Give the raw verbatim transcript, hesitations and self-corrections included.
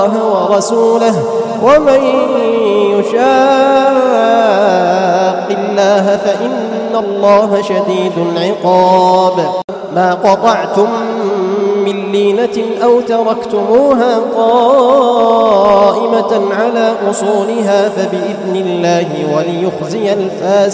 ورسوله ومن يشاق الله فإن الله شديد العقاب. ما قطعتم من لينة أو تركتموها قائمة على أصولها فبإذن الله وليخزي الفاسقين.